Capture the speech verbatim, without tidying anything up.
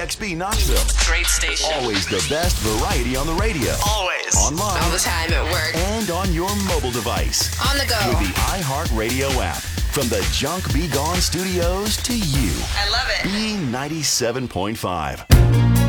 X B Knoxville. Great station. Always the best variety on the radio. Always. Online. All the time at work. And on your mobile device. On the go. With the iHeartRadio app. From the Junk Be Gone studios to you. I love it. B ninety-seven point five.